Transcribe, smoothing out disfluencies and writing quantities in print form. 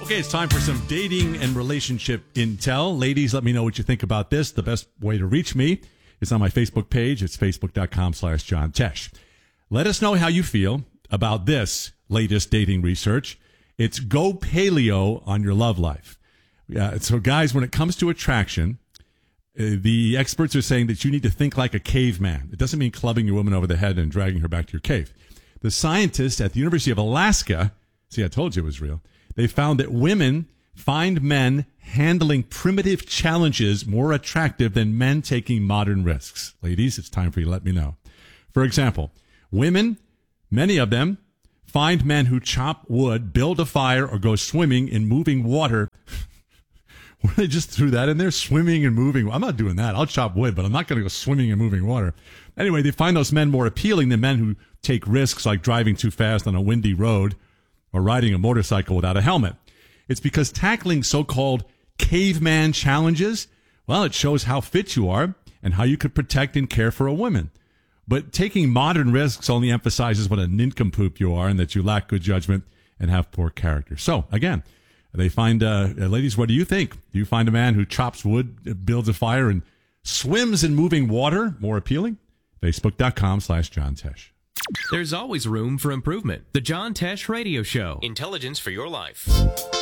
Okay, it's time for some dating and relationship intel. Ladies, let me know what you think about this. The best way to reach me is on my Facebook page. It's facebook.com/John Tesh. Let us know how you feel about this latest dating research. It's go paleo on your love life. So guys, when it comes to attraction, the experts are saying that you need to think like a caveman. It doesn't mean clubbing your woman over the head and dragging her back to your cave. The scientists at the University of Alaska, see, I told you it was real. They found that women find men handling primitive challenges more attractive than men taking modern risks. Ladies, it's time for you to let me know. For example, women, many of them, find men who chop wood, build a fire, or go swimming in moving water. They just threw that in there, swimming and moving. I'm not doing that. I'll chop wood, but I'm not going to go swimming and moving water. Anyway, they find those men more appealing than men who take risks like driving too fast on a windy road or riding a motorcycle without a helmet. It's because tackling so-called caveman challenges, well, it shows how fit you are and how you could protect and care for a woman. But taking modern risks only emphasizes what a nincompoop you are and that you lack good judgment and have poor character. So, again, they find, ladies, what do you think? Do you find a man who chops wood, builds a fire, and swims in moving water more appealing? Facebook.com/John Tesh. There's always room for improvement. The John Tesh Radio Show. Intelligence for your life.